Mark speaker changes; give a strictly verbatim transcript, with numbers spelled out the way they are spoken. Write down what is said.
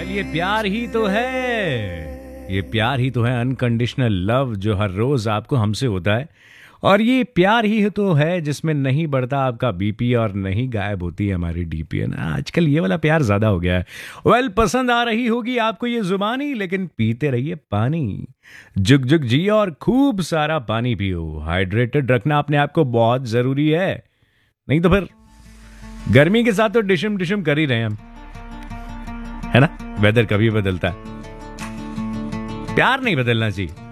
Speaker 1: Well ये प्यार ही तो है, ये प्यार ही तो है, अनकंडीशनल लव जो हर रोज आपको हमसे होता है। और ये प्यार ही तो है जिसमें नहीं बढ़ता आपका बीपी और नहीं गायब होती है हमारी डीपी। है ना, आजकल ये वाला प्यार ज्यादा हो गया है। वेल पसंद आ रही होगी आपको ये जुबानी, लेकिन पीते रहिए पानी, जुग जुग जियो और खूब सारा पानी पियो। हाइड्रेटेड रखना अपने आप को बहुत जरूरी है, नहीं तो फिर गर्मी के साथ तो डिशम डिशम कर ही रहे हैं हम, है ना। वेदर कभी बदलता है, प्यार नहीं बदलना चाहिए।